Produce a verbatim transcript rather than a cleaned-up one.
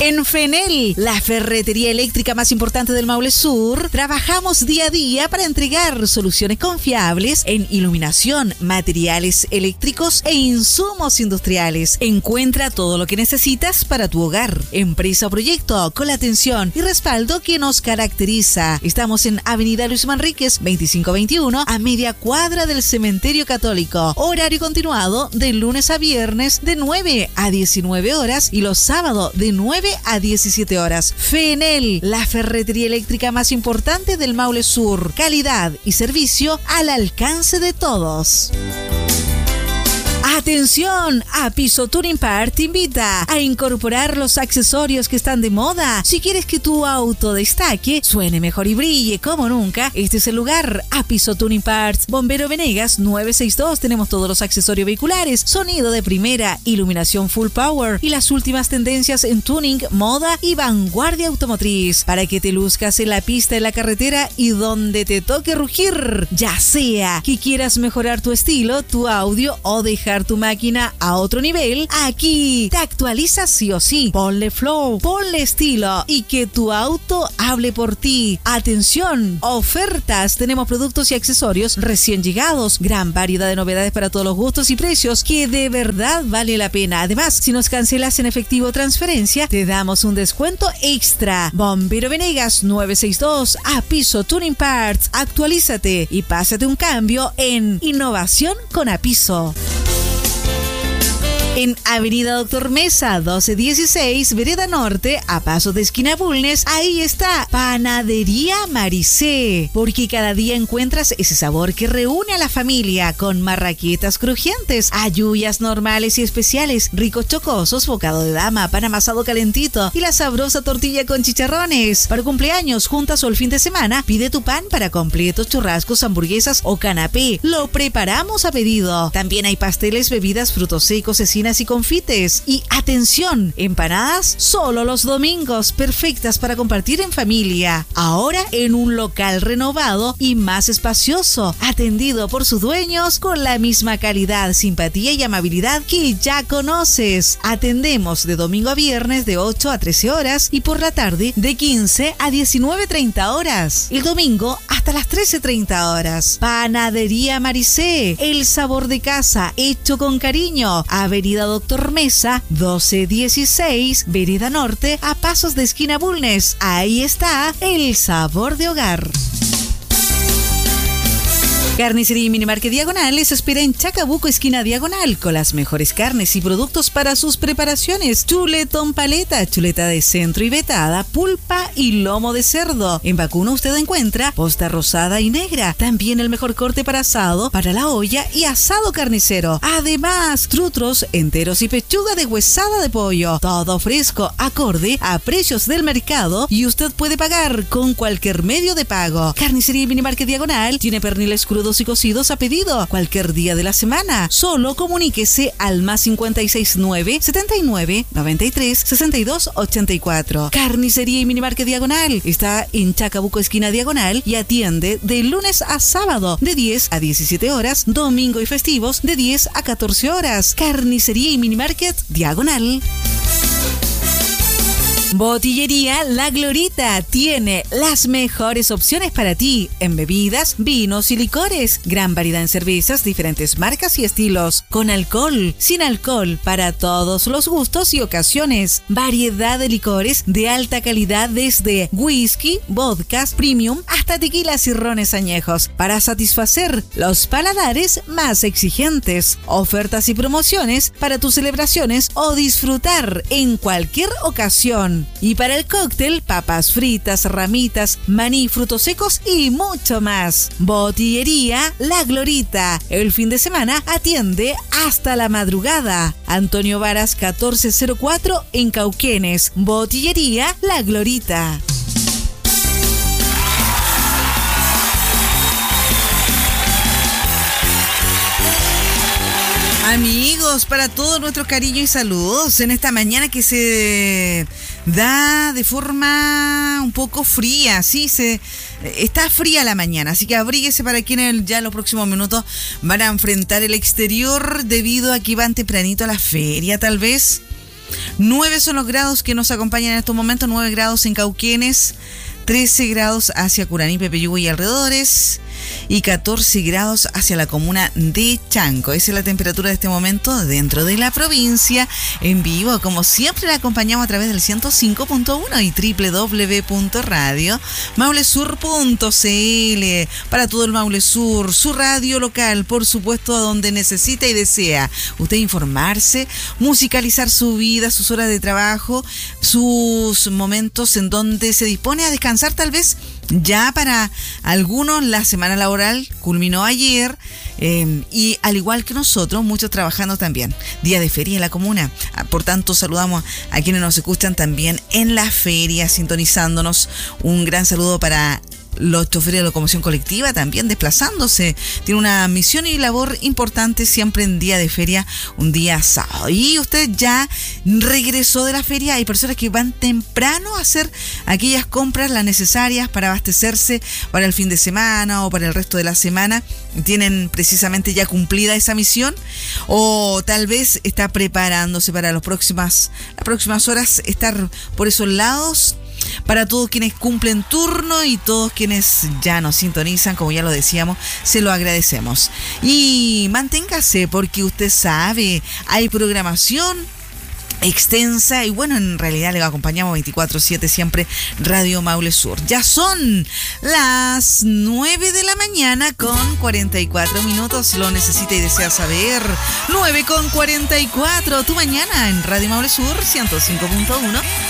En Fenel, la ferretería eléctrica más importante del Maule Sur, trabajamos día a día para entregar soluciones confiables en iluminación, materiales eléctricos e insumos industriales. Encuentra todo lo que necesitas para tu hogar, empresa o proyecto con la atención y respaldo que nos caracteriza. Estamos en Avenida Luis Manríquez, veinticinco veintiuno, a media cuadra del Cementerio Católico. Horario continuado de lunes a viernes de nueve a diecinueve horas y los sábados de nueve a diecisiete horas. Fenel, la ferretería eléctrica más importante del Maule Sur. Calidad y servicio al alcance de todos. ¡Atención! Apiso Tuning Part te invita a incorporar los accesorios que están de moda. Si quieres que tu auto destaque, suene mejor y brille como nunca, este es el lugar. Apiso Tuning Parts, Bombero Venegas nueve seis dos. Tenemos todos los accesorios vehiculares, sonido de primera, iluminación full power y las últimas tendencias en tuning, moda y vanguardia automotriz para que te luzcas en la pista, en la carretera y donde te toque rugir. Ya sea que quieras mejorar tu estilo, tu audio o dejar tu máquina a otro nivel, aquí te actualizas sí o sí. Ponle flow, ponle estilo y que tu auto hable por ti. Atención, ofertas. Tenemos productos y accesorios recién llegados, gran variedad de novedades para todos los gustos y precios que de verdad vale la pena. Además, si nos cancelas en efectivo o transferencia, te damos un descuento extra. Bombero Venegas nueve seis dos, Apiso Tuning Parts. Actualízate y pásate un cambio en innovación con Apiso. En Avenida Doctor Mesa, doce dieciséis, Vereda Norte, a paso de esquina Bulnes, ahí está Panadería Maricé, porque cada día encuentras ese sabor que reúne a la familia con marraquetas crujientes, ayuyas normales y especiales, ricos chocosos, bocado de dama, pan amasado calentito y la sabrosa tortilla con chicharrones. Para cumpleaños, juntas o el fin de semana, pide tu pan para completos, churrascos, hamburguesas o canapé. Lo preparamos a pedido. También hay pasteles, bebidas, frutos secos, cecinas y confites. Y atención, empanadas solo los domingos, perfectas para compartir en familia. Ahora en un local renovado y más espacioso, atendido por sus dueños con la misma calidad, simpatía y amabilidad que ya conoces. Atendemos de domingo a viernes de ocho a trece horas y por la tarde de quince a diecinueve treinta horas. El domingo hasta las trece treinta horas. Panadería Maricé, el sabor de casa hecho con cariño. Avenida Doctor Mesa, doce dieciséis, Vereda Norte, a pasos de esquina Bulnes. Ahí está el sabor de hogar. Carnicería y Minimarket Diagonal les espera en Chacabuco, esquina Diagonal, con las mejores carnes y productos para sus preparaciones. Chuletón paleta, chuleta de centro y vetada, pulpa y lomo de cerdo. En vacuno usted encuentra posta rosada y negra. También el mejor corte para asado, para la olla y asado carnicero. Además, trutros enteros y pechuga de huesada de pollo. Todo fresco, acorde a precios del mercado y usted puede pagar con cualquier medio de pago. Carnicería y Minimarket Diagonal tiene perniles crudos y cocidos a pedido cualquier día de la semana. Solo comuníquese al más cincuenta y seis nueve, setenta y nueve, noventa y tres, sesenta y dos, ochenta y cuatro. Carnicería y Minimarket Diagonal está en Chacabuco, esquina Diagonal y atiende de lunes a sábado de diez a diecisiete horas, domingo y festivos de diez a catorce horas. Carnicería y Minimarket Diagonal. Botillería La Glorita tiene las mejores opciones para ti en bebidas, vinos y licores. Gran variedad en cervezas, diferentes marcas y estilos. Con alcohol, sin alcohol, para todos los gustos y ocasiones. Variedad de licores de alta calidad desde whisky, vodkas, premium, hasta tequilas y rones añejos. Para satisfacer los paladares más exigentes. Ofertas y promociones para tus celebraciones o disfrutar en cualquier ocasión. Y para el cóctel, papas fritas, ramitas, maní, frutos secos y mucho más. Botillería La Glorita. El fin de semana atiende hasta la madrugada. Antonio Varas catorce cero cuatro en Cauquenes. Botillería La Glorita. Amigos, para todo nuestro cariño y saludos en esta mañana que se da de forma un poco fría, sí, se está fría la mañana, así que abríguese para quienes ya en los próximos minutos van a enfrentar el exterior debido a que van tempranito a la feria, tal vez. nueve son los grados que nos acompañan en estos momentos, nueve grados en Cauquenes, trece grados hacia Curaní, Pepeyúgue y alrededores, y catorce grados hacia la comuna de Chanco. Esa es la temperatura de este momento dentro de la provincia. En vivo, como siempre, la acompañamos a través del ciento cinco punto uno y doble u doble u doble u punto radio maulesur punto c l para todo el Maule Sur, su radio local, por supuesto, a donde necesita y desea usted informarse, musicalizar su vida, sus horas de trabajo, sus momentos en donde se dispone a descansar. Tal vez ya para algunos la semana laboral culminó ayer, eh, y al igual que nosotros, muchos trabajando también. Día de feria en la comuna. Por tanto, saludamos a quienes nos escuchan también en la feria, sintonizándonos. Un gran saludo para los choferes de locomoción colectiva también desplazándose. Tiene una misión y labor importante siempre en día de feria, un día sábado. Y usted ya regresó de la feria. Hay personas que van temprano a hacer aquellas compras, las necesarias para abastecerse para el fin de semana o para el resto de la semana. Tienen precisamente ya cumplida esa misión, o tal vez está preparándose para los próximas, las próximas horas estar por esos lados. Para todos quienes cumplen turno y todos quienes ya nos sintonizan, como ya lo decíamos, se lo agradecemos. Y manténgase, porque usted sabe, hay programación extensa y bueno, en realidad le acompañamos veinticuatro siete siempre Radio Maule Sur. Ya son las nueve de la mañana con cuarenta y cuatro minutos. Lo necesita y desea saber. nueve con cuarenta y cuatro, tu mañana en Radio Maule Sur ciento cinco punto uno.